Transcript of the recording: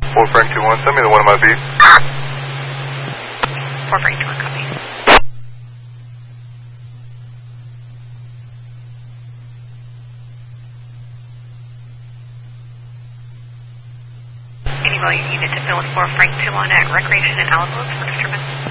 4 Frank 2-1, send me the one of my beat. 4 Frank 2-1, copy. Any volume unit to fill with 4 Frank 2-1 at Recreation and Alamo for instrument.